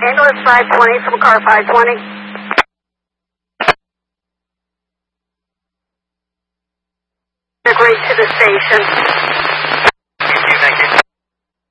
Ambulance 520 from car 520. Agreed to the station.